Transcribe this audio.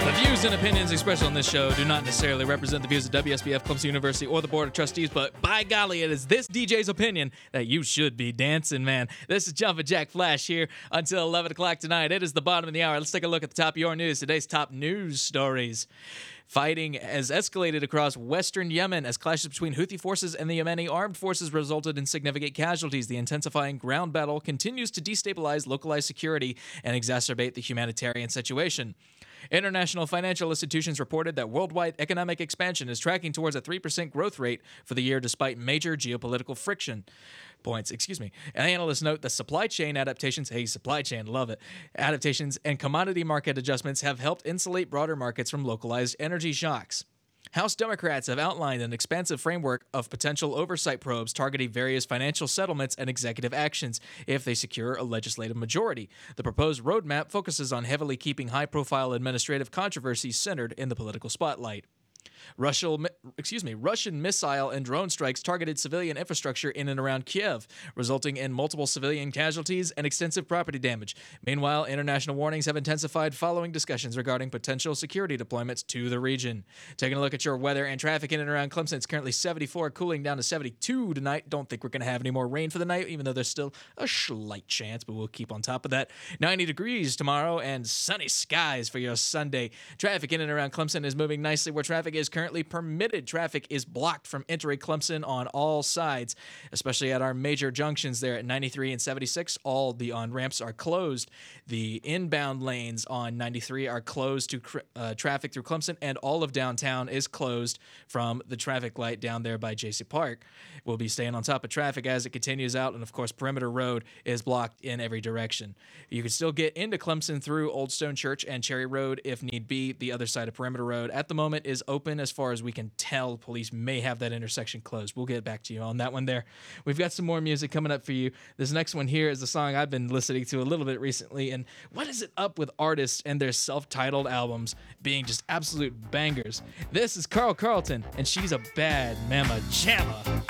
The views and opinions expressed on this show do not necessarily represent the views of WSBF Clemson University or the Board of Trustees, but by golly, it is this DJ's opinion that you should be dancing, man. This is Jumpin' Jack Flash here until 11 o'clock tonight. It is the bottom of the hour. Let's take a look at the top of your news. Today's top news stories. Fighting has escalated across western Yemen as clashes between Houthi forces and the Yemeni armed forces resulted in significant casualties. The intensifying ground battle continues to destabilize localized security and exacerbate the humanitarian situation. International financial institutions reported that worldwide economic expansion is tracking towards a 3% growth rate for the year despite major geopolitical friction. Analysts note that supply chain adaptations, love it, adaptations and commodity market adjustments have helped insulate broader markets from localized energy shocks. House Democrats have outlined an expansive framework of potential oversight probes targeting various financial settlements and executive actions if they secure a legislative majority. The proposed roadmap focuses on heavily keeping high-profile administrative controversies centered in the political spotlight. Russian missile and drone strikes targeted civilian infrastructure in and around Kiev, resulting in multiple civilian casualties and extensive property damage. Meanwhile, international warnings have intensified following discussions regarding potential security deployments to the region. Taking a look at your weather and traffic in and around Clemson, it's currently 74, cooling down to 72 tonight. Don't think we're going to have any more rain for the night, even though there's still a slight chance, but we'll keep on top of that. 90 degrees tomorrow and sunny skies for your Sunday. Traffic in and around Clemson is moving nicely where traffic is currently permitted. Traffic is blocked from entering Clemson on all sides, especially at our major junctions there at 93 and 76. All the on-ramps are closed. The inbound lanes on 93 are closed to traffic through Clemson, and all of downtown is closed from the traffic light down there by J.C. Park. We'll be staying on top of traffic as it continues out, and of course, Perimeter Road is blocked in every direction. You can still get into Clemson through Old Stone Church and Cherry Road if need be. The other side of Perimeter Road at the moment is open as far as we can tell. Police may have that intersection closed. We'll get back to you on that one there. We've got some more music coming up for you. This next one here is a song I've been listening to a little bit recently, and what is it up with artists and their self-titled albums being just absolute bangers? This is Carl Carlton, and she's a bad mama jamma.